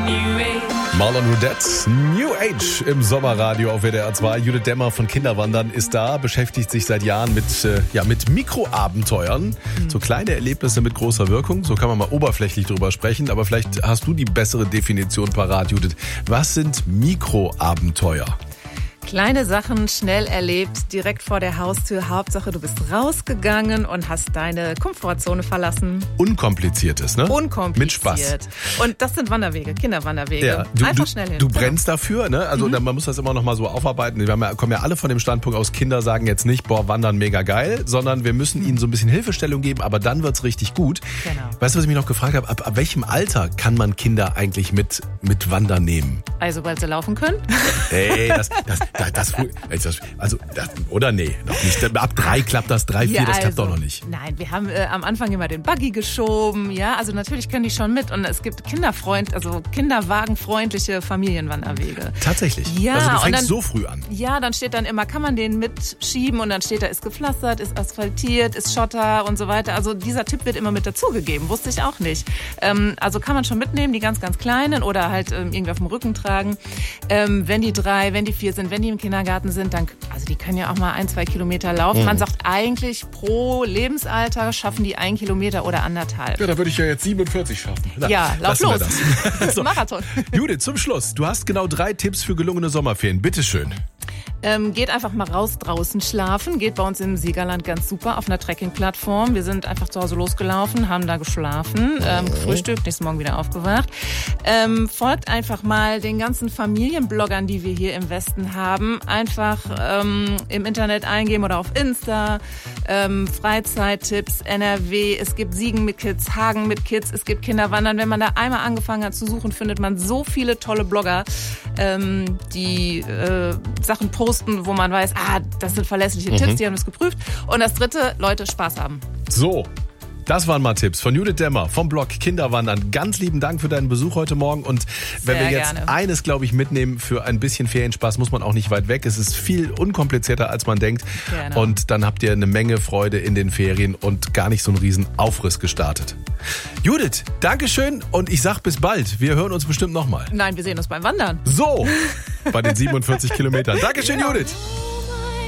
Marlon Rudette, New Age im Sommerradio auf WDR 2. Judith Demmer von Kinderwandern ist da, beschäftigt sich seit Jahren mit Mikroabenteuern. So kleine Erlebnisse mit großer Wirkung. So kann man mal oberflächlich drüber sprechen. Aber vielleicht hast du die bessere Definition parat, Judith. Was sind Mikroabenteuer? Kleine Sachen, schnell erlebt, direkt vor der Haustür. Hauptsache, du bist rausgegangen und hast deine Komfortzone verlassen. Unkompliziertes, ne? Unkompliziert. Mit Spaß. Und das sind Wanderwege, Kinderwanderwege. Ja, einfach schnell hin. Du brennst dafür, ne? Also man muss das immer noch mal so aufarbeiten. Wir kommen ja alle von dem Standpunkt aus, Kinder sagen jetzt nicht, boah, Wandern mega geil, sondern wir müssen ihnen so ein bisschen Hilfestellung geben, aber dann wird's richtig gut. Genau. Weißt du, was ich mich noch gefragt habe? Ab welchem Alter kann man Kinder eigentlich mit Wandern nehmen? Also, weil sie laufen können? Ey, oder nee, noch nicht. Ab 3 klappt das, 3, 4, das klappt doch noch nicht. Nein, wir haben am Anfang immer den Buggy geschoben, ja, also natürlich können die schon mit und es gibt kinderwagenfreundliche Familienwanderwege. Tatsächlich? Ja. Also du fängst dann, so früh an? Ja, dann steht dann immer, kann man den mitschieben und dann steht da, ist gepflastert, ist asphaltiert, ist Schotter und so weiter. Also dieser Tipp wird immer mit dazugegeben, wusste ich auch nicht. Also kann man schon mitnehmen, die ganz, ganz Kleinen oder halt irgendwie auf dem Rücken tragen. Wenn die 3, wenn die 4 sind, wenn die im Kindergarten sind, dann, also die können ja auch mal 1-2 Kilometer laufen. Man sagt eigentlich, pro Lebensalter schaffen die 1 Kilometer oder 1,5. Ja, da würde ich ja jetzt 47 schaffen. Na, ja, lauf los. Das. So. Marathon. Judith, zum Schluss. Du hast genau 3 Tipps für gelungene Sommerferien. Bitteschön. Geht einfach mal raus draußen schlafen. Geht bei uns im Siegerland ganz super auf einer Trekkingplattform. Wir sind einfach zu Hause losgelaufen, haben da geschlafen, gefrühstückt, nächsten Morgen wieder aufgewacht. Folgt einfach mal den ganzen Familienbloggern, die wir hier im Westen haben. Einfach im Internet eingeben oder auf Insta. Freizeittipps, NRW. Es gibt Siegen mit Kids, Hagen mit Kids. Es gibt Kinderwandern. Wenn man da einmal angefangen hat zu suchen, findet man so viele tolle Blogger, die Sachen posten, wo man weiß, das sind verlässliche Tipps, die haben das geprüft. Und das 3, Leute, Spaß haben. So, das waren mal Tipps von Judith Demmer vom Blog Kinderwandern. Ganz lieben Dank für deinen Besuch heute Morgen. Und wenn wir jetzt eines, glaube ich, mitnehmen, für ein bisschen Ferienspaß muss man auch nicht weit weg. Es ist viel unkomplizierter, als man denkt. Gerne. Und dann habt ihr eine Menge Freude in den Ferien und gar nicht so einen riesen Aufriss gestartet. Judith, Dankeschön und ich sag bis bald. Wir hören uns bestimmt nochmal. Nein, wir sehen uns beim Wandern. So, bei den 47 Kilometern. Dankeschön, Judith.